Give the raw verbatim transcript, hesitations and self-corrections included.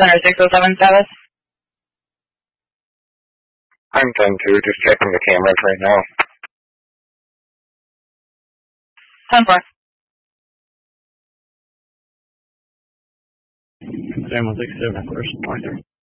Center six oh seven status. I'm ten two, just checking the cameras right now. ten four. Sam one six seven, first pointer.